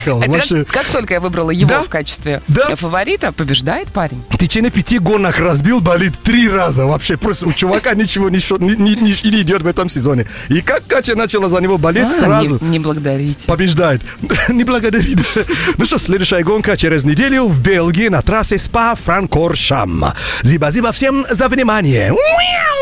Это как только я выбрала его Да. в качестве Да. фаворита, побеждает парень. В течение 5 гонок разбил болид 3 раза. Вообще просто у чувака ничего не идет в этом сезоне. И как Катя начала за него болеть сразу. Не благодарите. Побеждает. Не благодарит. Ну что, следующая гонка через неделю в Бельгии на трассе Спа-Франкоршам. Зиба-зиба всем за внимание.